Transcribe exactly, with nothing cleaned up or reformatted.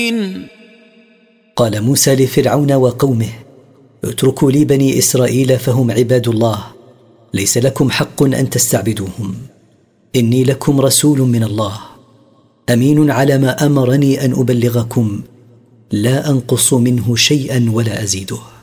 قال موسى لفرعون وقومه: اتركوا لي بني إسرائيل فهم عباد الله، ليس لكم حق أن تستعبدوهم، إني لكم رسول من الله أمين على ما أمرني أن أبلغكم، لا أنقص منه شيئا ولا أزيده.